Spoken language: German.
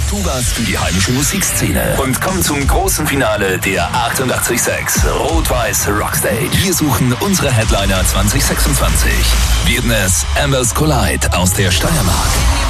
Tu was für die heimische Musikszene. Und komm zum großen Finale der 88.6 Rot-Weiß Rockstage. Wir suchen unsere Headliner 2026. Werden es Ambers Collide aus der Steiermark,